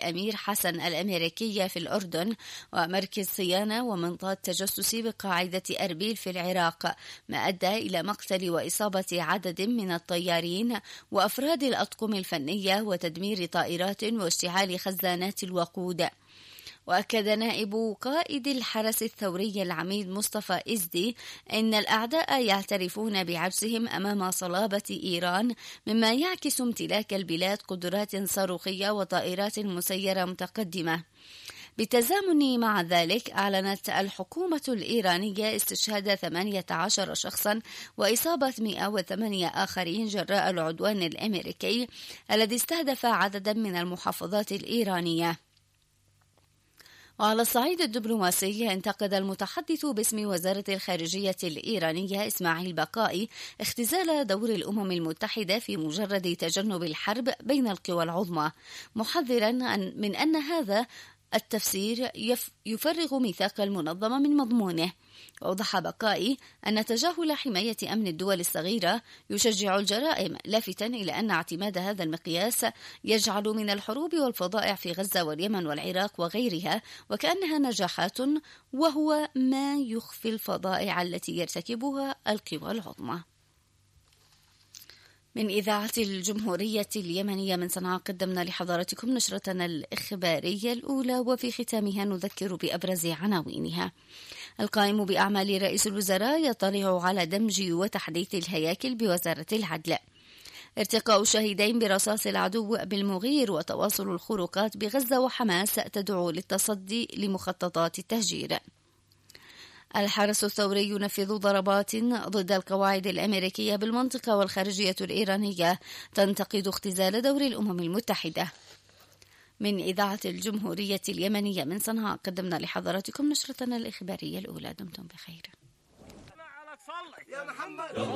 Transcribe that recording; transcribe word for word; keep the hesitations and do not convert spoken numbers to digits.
الأمير حسن الأمريكية في الأردن، ومركز صيانة ومنطاد تجسسي بقاعدة أربيل في العراق، ما أدى إلى مقتل وإصابة عدد من الطيارين وأفراد الأطقم الفنية وتدمير طائرات واشتعال خزانات الوقود. وأكد نائب قائد الحرس الثوري العميد مصطفى إزدي أن الأعداء يعترفون بعجزهم أمام صلابة إيران، مما يعكس امتلاك البلاد قدرات صاروخية وطائرات مسيرة متقدمة. بالتزامن مع ذلك، أعلنت الحكومة الإيرانية استشهاد ثمانية عشر شخصا وإصابة مئة وثمانية آخرين جراء العدوان الأمريكي الذي استهدف عددا من المحافظات الإيرانية. وعلى الصعيد الدبلوماسي، انتقد المتحدث باسم وزارة الخارجية الإيرانية إسماعيل بقائي اختزال دور الأمم المتحدة في مجرد تجنب الحرب بين القوى العظمى، محذرا من أن هذا التفسير يفرغ ميثاق المنظمة من مضمونه. وأوضح بقائي أن تجاهل حماية أمن الدول الصغيرة يشجع الجرائم، لافتا إلى أن اعتماد هذا المقياس يجعل من الحروب والفظائع في غزة واليمن والعراق وغيرها وكأنها نجاحات، وهو ما يخفي الفظائع التي يرتكبها القوى العظمى. من إذاعة الجمهورية اليمنية من صنعاء قدمنا لحضراتكم نشرتنا الإخبارية الأولى، وفي ختامها نذكر بأبرز عناوينها. القائم بأعمال رئيس الوزراء يطلع على دمج وتحديث الهياكل بوزارة العدل. ارتقاء شهيدين برصاص العدو بالمغير وتواصل الخروقات بغزة، وحماس تدعو للتصدي لمخططات التهجير. الحرس الثوري ينفذ ضربات ضد القواعد الأمريكية بالمنطقة، والخارجية الإيرانية تنتقد اختزال دور الأمم المتحدة. من إذاعة الجمهورية اليمنية من صنعاء قدمنا لحضراتكم نشرتنا الإخبارية الأولى. دمتم بخير.